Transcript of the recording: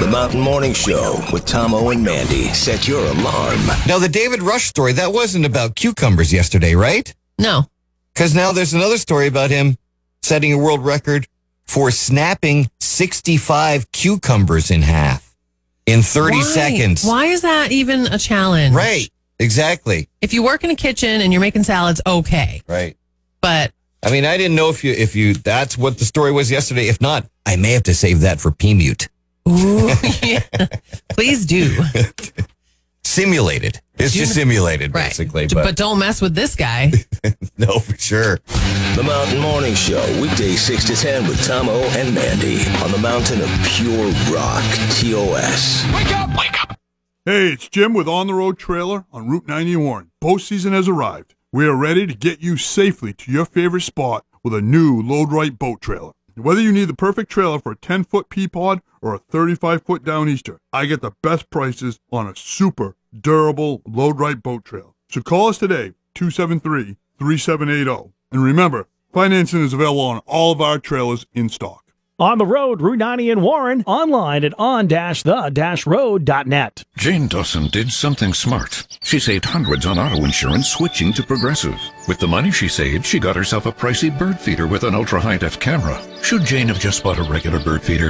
The Mountain Morning Show with Tomo and Mandy. Set your alarm. Now, the David Rush story, that wasn't about cucumbers yesterday, right? No. Because now there's another story about him setting a world record for snapping 65 cucumbers in half in 30 seconds. Why is that even a challenge? Right. Exactly. If you work in a kitchen and you're making salads, okay. Right. But I mean, I didn't know if you that's what the story was yesterday. If not, I may have to save that for P-Mute. ooh, yeah. Please do. Simulated. It's just simulated, basically. Right. But don't mess with this guy. No, for sure. The Mountain Morning Show, weekdays 6 to 10 with Tomo and Mandy on the mountain of pure rock, TOS. Wake up! Wake up! Hey, it's Jim with On the Road Trailer on Route 90 in Warren. Postseason has arrived. We are ready to get you safely to your favorite spot with a new Load Right boat trailer. Whether you need the perfect trailer for a 10-foot Peapod or a 35-foot Downeaster, I get the best prices on a super durable Load Right boat trailer. So call us today, 273-3780. And remember, financing is available on all of our trailers in stock. On the road, Route 90 in Warren, online at on-the-road.net. Jane Dawson did something smart. She saved hundreds on auto insurance switching to Progressive. With the money she saved, she got herself a pricey bird feeder with an ultra-high-def camera. Should Jane have just bought a regular bird feeder?